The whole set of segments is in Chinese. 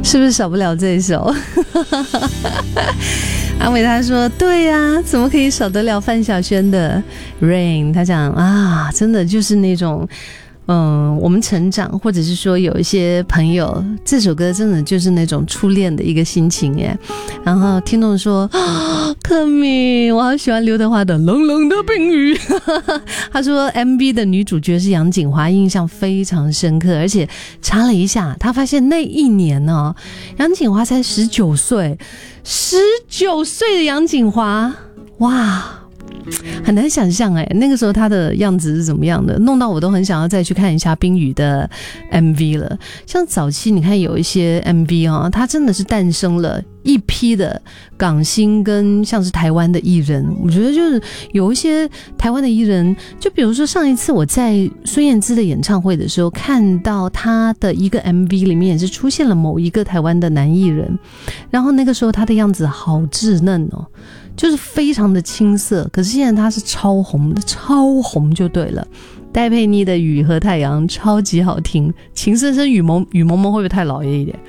是不是少不了这一首？阿伟他说对呀，怎么可以少得了范晓萱的 Rain？ 他讲啊，真的就是那种我们成长，或者是说有一些朋友，这首歌真的就是那种初恋的一个心情耶。然后听众说啊，克敏，我好喜欢刘德华的冷冷的冰雨。他说 MV 的女主角是杨谨华，印象非常深刻，而且查了一下，他发现那一年呢，杨谨华才19岁，19岁的杨谨华，哇！很难想象那个时候他的样子是怎么样的，弄到我都很想要再去看一下冰雨的 MV 了。像早期你看有一些 MV 它真的是诞生了一批的港星跟像是台湾的艺人。我觉得就是有一些台湾的艺人，就比如说上一次我在孙燕姿的演唱会的时候，看到他的一个 MV 里面也是出现了某一个台湾的男艺人，然后那个时候他的样子好稚嫩哦，就是非常的青涩，可是现在他是超红的，超红就对了。戴佩妮的《雨和太阳》超级好听，情深深雨蒙蒙会不会太老爷一点？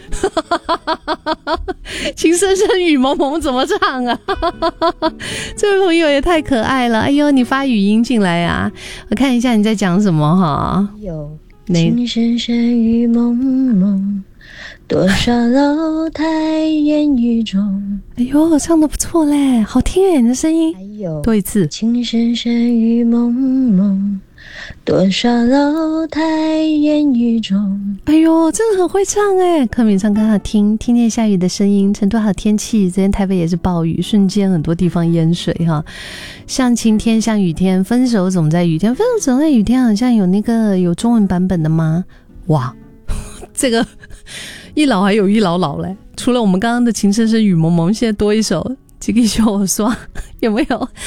情深深雨蒙蒙怎么唱啊？这位朋友也太可爱了，哎呦，你发语音进来啊，我看一下你在讲什么哈。 有情深深雨蒙蒙，多少楼台烟雨中。 哎呦，唱得不错嘞，好听耶，你的声音。 还有多一次。 情深深雨蒙蒙，多少楼台烟雨中。 哎呦，真的很会唱耶，柯敏唱歌好听，听见下雨的声音。成都好天气，昨天台北也是暴雨，瞬间很多地方淹水哈。像晴天像雨天，分手总在雨天，分手总在雨天好像有中文版本的吗？哇，这个一老还有一老老嘞，除了我们刚刚的情深深雨蒙蒙，现在多一首这个秀我说有没有